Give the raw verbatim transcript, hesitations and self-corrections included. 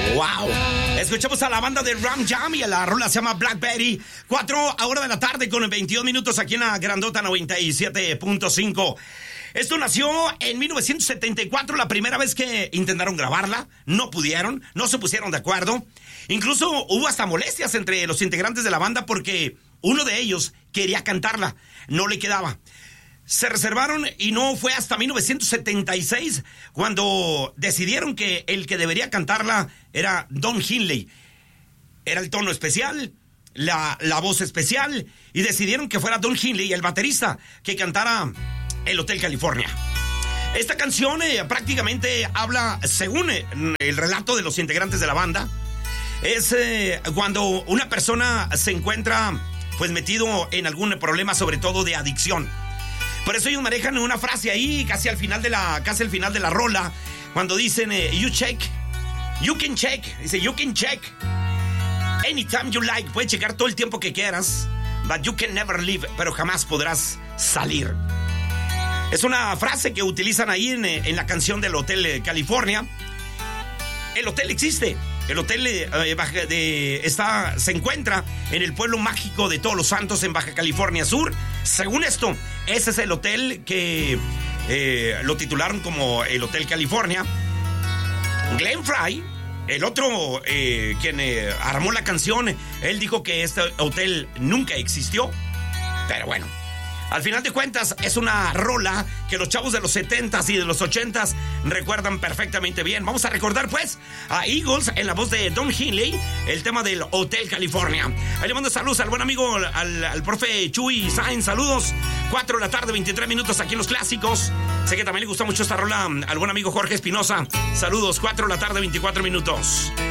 Wow. Escuchamos a la banda de Ram Jam y la rola se llama Blackberry. Cuatro a hora de la tarde con veintidós minutos aquí en la Grandota noventa y siete punto cinco. Esto nació en mil novecientos setenta y cuatro, la primera vez que intentaron grabarla. No pudieron, no se pusieron de acuerdo. Incluso hubo hasta molestias entre los integrantes de la banda porque uno de ellos quería cantarla, no le quedaba. Se reservaron y no fue hasta mil novecientos setenta y seis cuando decidieron que el que debería cantarla era Don Henley. Era el tono especial, la, la voz especial, y decidieron que fuera Don Henley, el baterista, que cantara El Hotel California. Esta canción eh, prácticamente habla, según eh, el relato de los integrantes de la banda, es eh, cuando una persona se encuentra pues metido en algún problema, sobre todo de adicción. Por eso ellos manejan una frase ahí, casi al final de la, casi al final de la rola, cuando dicen, eh, you check, you can check, dice, you can check, anytime you like, puedes checar todo el tiempo que quieras, but you can never leave, pero jamás podrás salir. Es una frase que utilizan ahí en, en la canción del Hotel California. El hotel existe. El hotel eh, Baja de, está, se encuentra en el pueblo mágico de Todos los Santos en Baja California Sur. Según esto, ese es el hotel que eh, lo titularon como el Hotel California. Glenn Frey, el otro eh, quien eh, armó la canción, él dijo que este hotel nunca existió. Pero bueno, al final de cuentas es una rola que los chavos de los setentas y de los ochentas recuerdan perfectamente bien. Vamos a recordar pues a Eagles en la voz de Don Henley, el tema del Hotel California. Ahí le mando saludos al buen amigo, al, al profe Chuy Sainz, saludos. Cuatro de la tarde, veintitrés minutos aquí en Los Clásicos. Sé que también le gusta mucho esta rola al buen amigo Jorge Espinosa. Saludos, cuatro de la tarde, veinticuatro minutos.